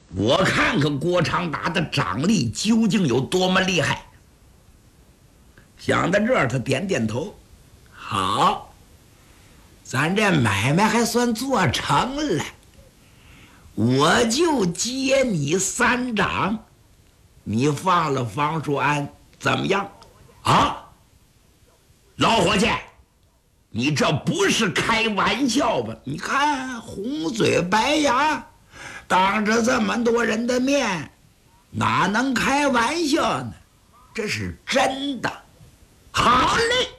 我看看郭长达的掌力究竟有多么厉害。想到这儿，他点点头，好，咱这买卖还算做成了，我就接你3掌，你放了房叔安怎么样？啊，老伙计，你这不是开玩笑吧？你看红嘴白牙，当着这么多人的面，哪能开玩笑呢？这是真的。好嘞，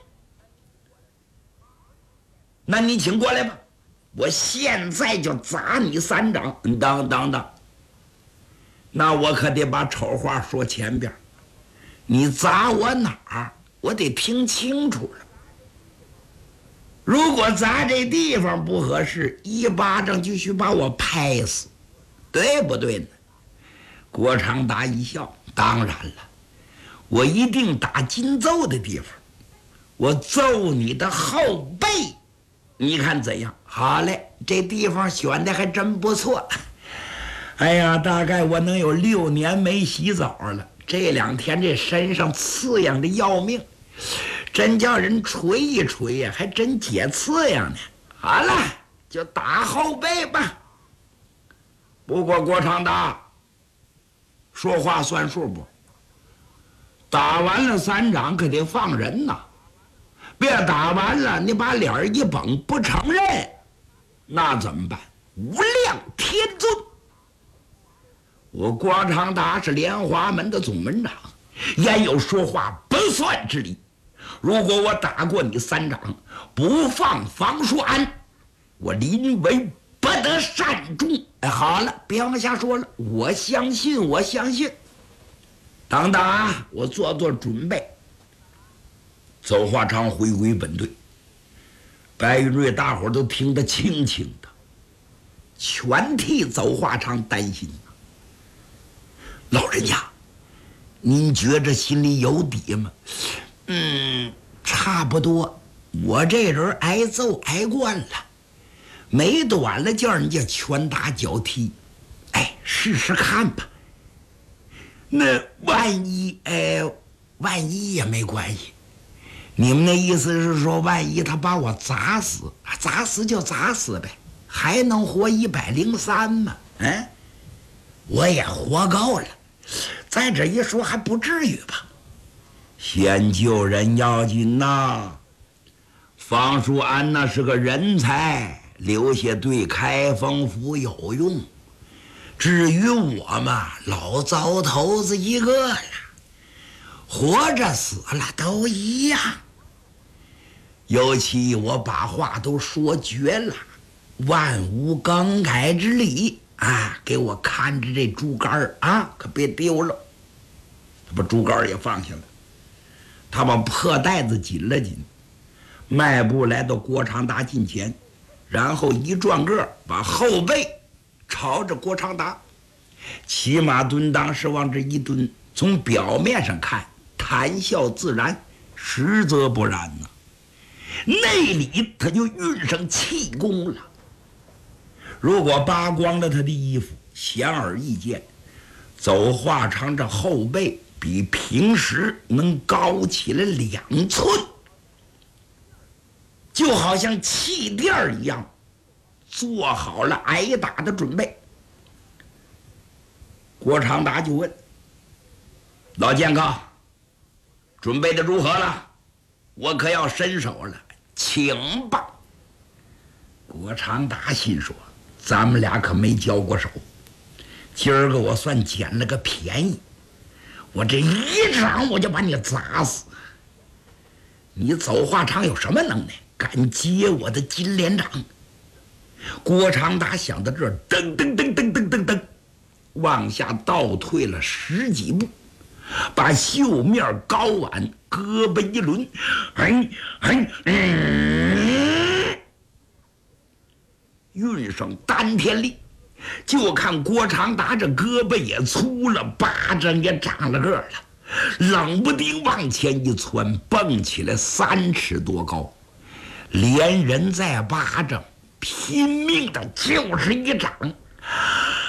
那你请过来吧，我现在就砸你3掌。等，那我可得把丑话说前边，你砸我哪儿，我得听清楚了。如果砸这地方不合适，一巴掌就去把我拍死，对不对呢？郭长达一笑，当然了，我一定打金揍的地方，我揍你的后背，你看怎样？好嘞，这地方选的还真不错。哎呀，大概我能有6年没洗澡了，这2天这身上刺痒的要命，真叫人捶一捶呀，还真解刺痒呢。好了，就打后背吧。不过郭长达，说话算数不？打完了3掌可得放人呐，别打完了你把脸一绷不承认，那怎么办？无量天尊！我郭长达是莲花门的总门长，焉有说话不算之理。如果我打过你3掌，不放房叔安，我临危不得善终。哎，好了，别往下说了，我相信。等等啊，我做准备。邹华昌回归本队，白云瑞大伙都听得清清的，全替邹华昌担心。老人家，您觉着心里有底吗？差不多。我这人挨揍挨惯了，没短了叫人家拳打脚踢，哎，试试看吧。那万一也没关系。你们的意思是说，万一他把我砸死，砸死就砸死呗，还能活103吗？我也活够了。再这一说还不至于吧？先救人要紧呐。方叔安那是个人才，留下对开封府有用。至于我嘛，老糟头子一个了，活着死了都一样。尤其我把话都说绝了，万无更改之理啊！给我看着这竹竿啊，可别丢了。他把竹竿也放下了，他把破袋子紧了紧，迈步来到郭长达近前，然后一转个，把后背朝着郭长达，骑马蹲裆是往这一蹲，从表面上看谈笑自然，实则不然呐。内里他就运上气功了。如果扒光了他的衣服，显而易见，邹华昌这后背比平时能高起来2寸，就好像气垫一样，做好了挨打的准备。郭长达就问：“老健康，准备的如何了？我可要伸手了，请吧。”郭长达心说：“咱们俩可没交过手，今儿个我算捡了个便宜，我这一掌我就把你砸死。你邹华昌有什么能耐，敢接我的金莲掌？”郭长达想到这儿，噔噔噔噔噔噔噔，往下倒退了10几步，把袖面高挽，胳膊一抡，运上丹田力，就看郭长达这胳膊也粗了，巴掌也长了个了，冷不丁往前一窜，蹦起来3尺多高，连人带巴掌拼命的就是一掌，